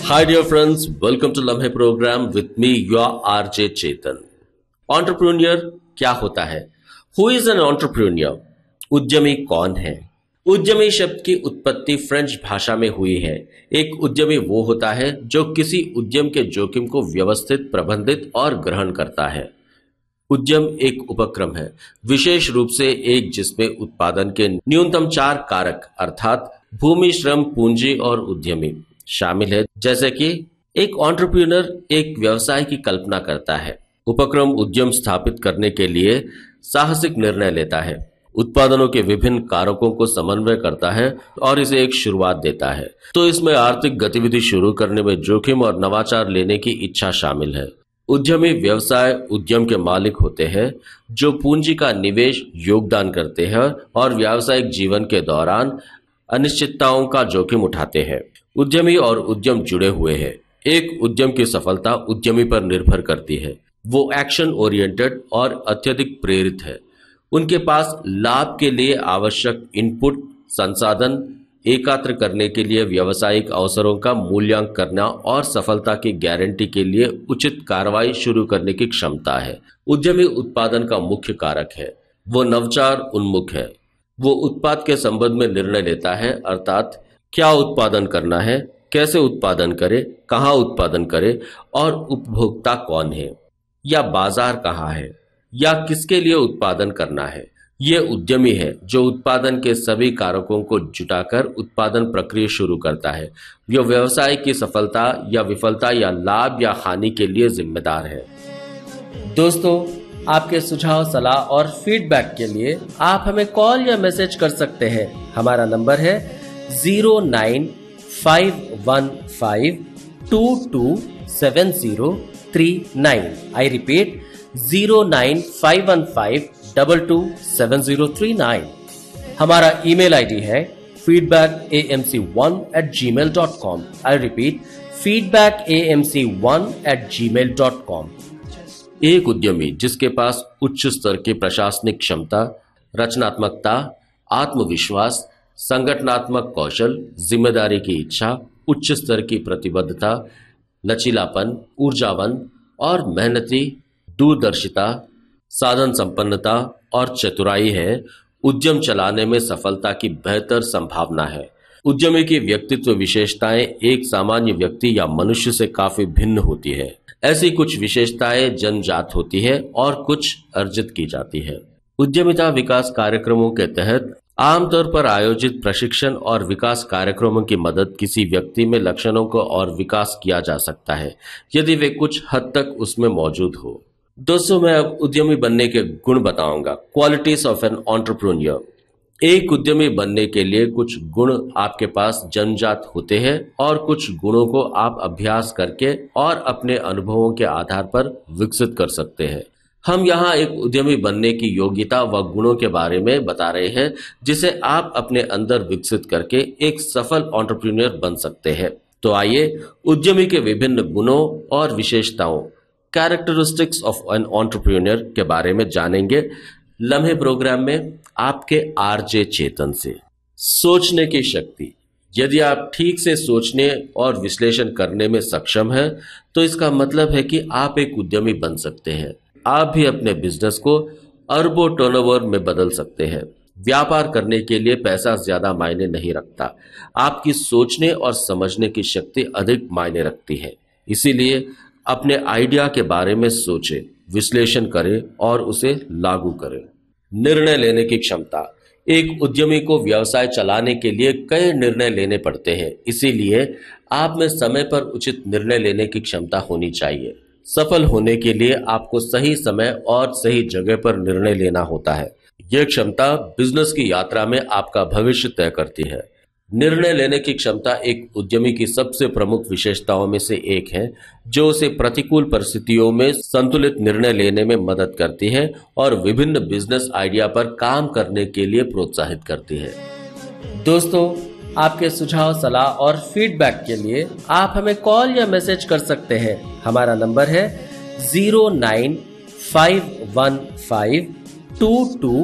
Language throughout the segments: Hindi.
Hi dear friends, welcome to लम्हे programme with me your RJ Chetan. Entrepreneur क्या होता है? Who is an entrepreneur? उद्यमी कौन है? उद्यमी शब्द की उत्पत्ति फ्रेंच भाषा में हुई है। एक उद्यमी वो होता है जो किसी उद्यम के जोखिम को व्यवस्थित, प्रबंधित और ग्रहण करता है। उद्यम एक उपक्रम है, विशेष रूप से एक जिसमें उत्पादन के न्यूनतम 4 कारक अर्थात भूमि, श्रम, पूंजी और उद्यमी शामिल है। जैसे कि एक एंटरप्रेन्योर एक व्यवसाय की कल्पना करता है। उपक्रम उद्यम स्थापित करने के लिए साहसिक निर्णय लेता है, उत्पादनों के विभिन्न कारकों को समन्वय करता है और इसे एक शुरुआत देता है। तो इसमें आर्थिक गतिविधि शुरू करने में जोखिम और नवाचार लेने की इच्छा शामिल है। उद्यमी व्यवसाय उद्यम के मालिक होते हैं जो पूंजी का निवेश, योगदान करते हैं और व्यावसायिक जीवन के दौरान अनिश्चितताओं का जोखिम उठाते हैं। उद्यमी और उद्यम जुड़े हुए हैं। एक उद्यम की सफलता उद्यमी पर निर्भर करती है। वो एक्शन ओरिएंटेड और अत्यधिक प्रेरित है। उनके पास लाभ के लिए आवश्यक इनपुट, संसाधन एकत्र करने के लिए व्यावसायिक अवसरों का मूल्यांकन करना और सफलता की गारंटी के लिए उचित कार्रवाई शुरू करने की क्षमता है। उद्यमी उत्पादन का मुख्य कारक है। वो नवाचार उन्मुख है। वो उत्पाद के संबंध में निर्णय लेता है, अर्थात क्या उत्पादन करना है, कैसे उत्पादन करे, कहाँ उत्पादन करे और उपभोक्ता कौन है या बाजार कहाँ है या किसके लिए उत्पादन करना है। ये उद्यमी है जो उत्पादन के सभी कारकों को जुटाकर उत्पादन प्रक्रिया शुरू करता है। जो व्यवसाय की सफलता या विफलता या लाभ या हानि के लिए जिम्मेदार है। दोस्तों, आपके सुझाव, सलाह और फीडबैक के लिए आप हमें कॉल या मैसेज कर सकते हैं। हमारा नंबर है 09515227039। I repeat 09515227039। हमारा ईमेल आईडी है feedbackamc1@gmail.com। I repeat feedbackamc1@gmail.com। एक उद्यमी जिसके पास उच्च स्तर की प्रशासनिक क्षमता, रचनात्मकता, आत्मविश्वास, संगठनात्मक कौशल, जिम्मेदारी की इच्छा, उच्च स्तर की प्रतिबद्धता, लचीलापन, ऊर्जावान और मेहनती, दूरदर्शिता, साधन संपन्नता और चतुराई है, उद्यम चलाने में सफलता की बेहतर संभावना है। उद्यमी की व्यक्तित्व विशेषताएं एक सामान्य व्यक्ति या मनुष्य से काफी भिन्न होती है। ऐसी कुछ विशेषताएं जन्मजात होती है और कुछ अर्जित की जाती है। उद्यमिता विकास कार्यक्रमों के तहत आमतौर पर आयोजित प्रशिक्षण और विकास कार्यक्रमों की मदद किसी व्यक्ति में लक्षणों को और विकास किया जा सकता है यदि वे कुछ हद तक उसमें मौजूद हो। दोस्तों, मैं अब उद्यमी बनने के गुण बताऊंगा। Qualities of an entrepreneur. एक उद्यमी बनने के लिए कुछ गुण आपके पास जन्मजात होते हैं और कुछ गुणों को आप अभ्यास करके और अपने अनुभवों के आधार पर विकसित कर सकते हैं। हम यहाँ एक उद्यमी बनने की योग्यता व गुणों के बारे में बता रहे हैं जिसे आप अपने अंदर विकसित करके एक सफल एंटरप्रेन्योर बन सकते हैं। तो आइए उद्यमी के विभिन्न गुणों और विशेषताओं, कैरेक्टरिस्टिक्स ऑफ एन एंटरप्रेन्योर के बारे में जानेंगे लम्हे प्रोग्राम में आपके आरजे चेतन से। सोचने की शक्ति। यदि आप ठीक से सोचने और विश्लेषण करने में सक्षम हैं, तो इसका मतलब है कि आप एक उद्यमी बन सकते हैं। आप भी अपने बिजनेस को अरबों टर्नओवर में बदल सकते हैं। व्यापार करने के लिए पैसा ज्यादा मायने नहीं रखता, आपकी सोचने और समझने की शक्ति अधिक मायने रखती है। इसीलिए अपने आइडिया के बारे में सोचें, विश्लेषण करें और उसे लागू करें। निर्णय लेने की क्षमता। एक उद्यमी को व्यवसाय चलाने के लिए कई निर्णय लेने पड़ते हैं, इसीलिए आप में समय पर उचित निर्णय लेने की क्षमता होनी चाहिए। सफल होने के लिए आपको सही समय और सही जगह पर निर्णय लेना होता है। यह क्षमता बिजनेस की यात्रा में आपका भविष्य तय करती है। निर्णय लेने की क्षमता एक उद्यमी की सबसे प्रमुख विशेषताओं में से एक है, जो उसे प्रतिकूल परिस्थितियों में संतुलित निर्णय लेने में मदद करती है और विभिन्न बिजनेस आइडिया पर काम करने के लिए प्रोत्साहित करती है। दोस्तों, आपके सुझाव, सलाह और फीडबैक के लिए आप हमें कॉल या मैसेज कर सकते हैं। हमारा नंबर है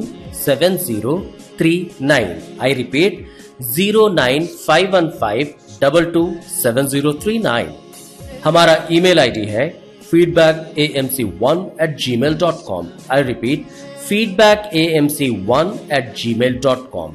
09515227039। I repeat 09515 feedback@amc1@gmail.com। हमारा ईमेल आईडी है feedback@amc1@gmail.com। I repeat, feedback@amc1@gmail.com।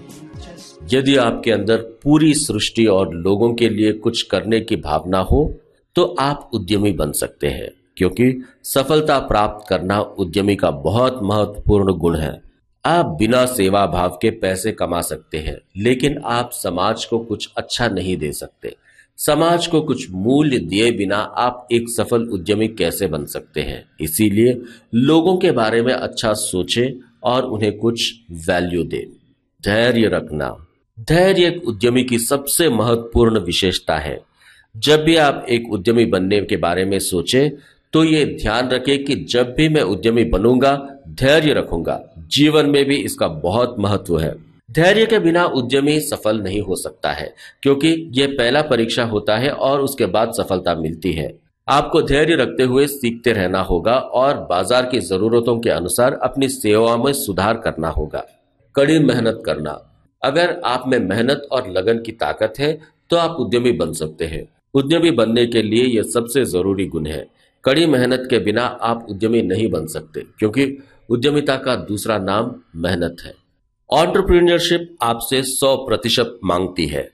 यदि आपके अंदर पूरी सृष्टि और लोगों के लिए कुछ करने की भावना हो तो आप उद्यमी बन सकते हैं, क्योंकि सफलता प्राप्त करना उद्यमी का बहुत महत्वपूर्ण गुण है। आप बिना सेवा भाव के पैसे कमा सकते हैं, लेकिन आप समाज को कुछ अच्छा नहीं दे सकते। समाज को कुछ मूल्य दिए बिना आप एक सफल उद्यमी कैसे बन सकते हैं? इसीलिए लोगों के बारे में अच्छा सोचें और उन्हें कुछ वैल्यू दें। धैर्य रखना। धैर्य एक उद्यमी की सबसे महत्वपूर्ण विशेषता है। जब भी आप एक उद्यमी बनने के बारे में सोचें तो ये ध्यान रखें कि जब भी मैं उद्यमी बनूंगा, धैर्य रखूंगा। जीवन में भी इसका बहुत महत्व है। धैर्य के बिना उद्यमी सफल नहीं हो सकता है, क्योंकि यह पहला परीक्षा होता है और उसके बाद सफलता मिलती है। आपको धैर्य रखते हुए सीखते रहना होगा और बाजार की जरूरतों के अनुसार अपनी सेवा में सुधार करना होगा। कड़ी मेहनत करना। अगर आप में मेहनत और लगन की ताकत है तो आप उद्यमी बन सकते हैं। उद्यमी बनने के लिए यह सबसे जरूरी गुण है। कड़ी मेहनत के बिना आप उद्यमी नहीं बन सकते, क्योंकि उद्यमिता का दूसरा नाम मेहनत है। एंटरप्रेन्योरशिप आपसे 100% मांगती है।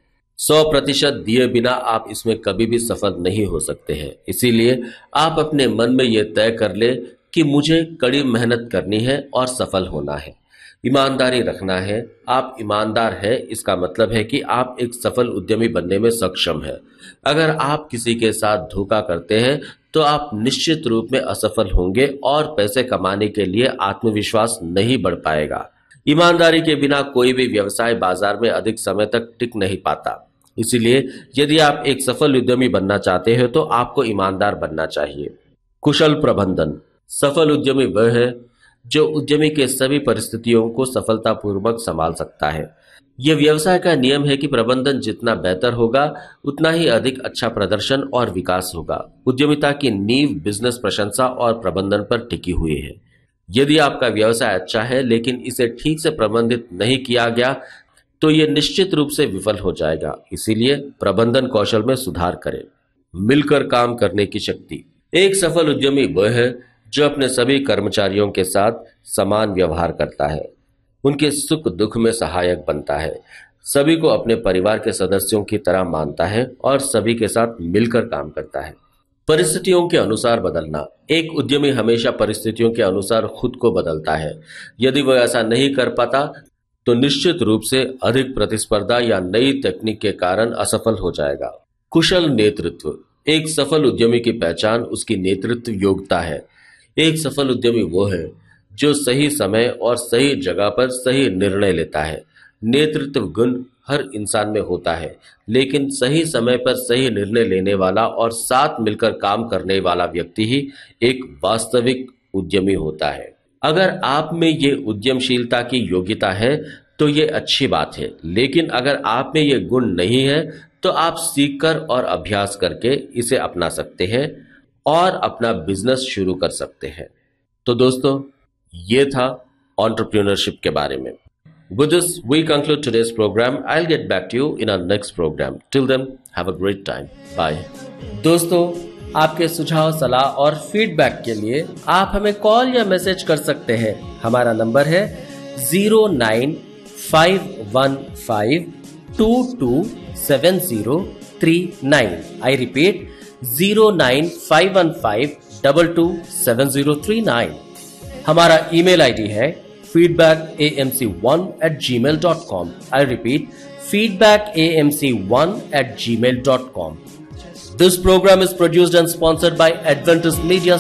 100% दिए बिना आप इसमें कभी भी सफल नहीं हो सकते हैं। इसीलिए आप अपने मन में यह तय कर ले कि मुझे कड़ी मेहनत करनी है और सफल होना है। ईमानदारी रखना है। आप ईमानदार हैं, इसका मतलब है कि आप एक सफल उद्यमी बनने में सक्षम हैं। अगर आप किसी के साथ धोखा करते हैं तो आप निश्चित रूप में असफल होंगे और पैसे कमाने के लिए आत्मविश्वास नहीं बढ़ पाएगा। ईमानदारी के बिना कोई भी व्यवसाय बाजार में अधिक समय तक टिक नहीं पाता। इसीलिए यदि आप एक सफल उद्यमी बनना चाहते हैं तो आपको ईमानदार बनना चाहिए। कुशल प्रबंधन। सफल उद्यमी वह है जो उद्यमी के सभी परिस्थितियों को सफलतापूर्वक संभाल सकता है। यह व्यवसाय का नियम है कि प्रबंधन जितना बेहतर होगा उतना ही अधिक अच्छा प्रदर्शन और विकास होगा। उद्यमिता की नींव बिजनेस प्रशंसा और प्रबंधन पर टिकी हुई है। यदि आपका व्यवसाय अच्छा है लेकिन इसे ठीक से प्रबंधित नहीं किया गया तो यह निश्चित रूप से विफल हो जाएगा। इसीलिए प्रबंधन कौशल में सुधार करें। मिलकर काम करने की शक्ति। एक सफल उद्यमी वह है जो अपने सभी कर्मचारियों के साथ समान व्यवहार करता है, उनके सुख दुख में सहायक बनता है, सभी को अपने परिवार के सदस्यों की तरह मानता है और सभी के साथ मिलकर काम करता है। परिस्थितियों के अनुसार बदलना। एक उद्यमी हमेशा परिस्थितियों के अनुसार खुद को बदलता है। यदि वह ऐसा नहीं कर पाता तो निश्चित रूप से अधिक प्रतिस्पर्धा या नई तकनीक के कारण असफल हो जाएगा। कुशल नेतृत्व। एक सफल उद्यमी की पहचान उसकी नेतृत्व योग्यता है। एक सफल उद्यमी वो है जो सही समय और सही जगह पर सही निर्णय लेता है। नेतृत्व गुण हर इंसान में होता है, लेकिन सही समय पर सही निर्णय लेने वाला और साथ मिलकर काम करने वाला व्यक्ति ही एक वास्तविक उद्यमी होता है। अगर आप में ये उद्यमशीलता की योग्यता है तो ये अच्छी बात है, लेकिन अगर आप में ये गुण नहीं है तो आप सीखकर और अभ्यास करके इसे अपना सकते हैं और अपना बिजनेस शुरू कर सकते हैं। तो दोस्तों, ये था एंटरप्रेन्योरशिप के बारे में। With this, we conclude today's program. I'll get back to you in our next program. Till then, have a great time. Bye. दोस्तों, आपके सुझाव, सलाह और फीडबैक के लिए आप हमें कॉल या मैसेज कर सकते हैं। हमारा नंबर है 09515227039। I repeat, 09515227039। हमारा ईमेल आईडी है feedback@amc1@gmail.com। I repeat, feedback@amc1@gmail.com. This program is produced and sponsored by Adventist Media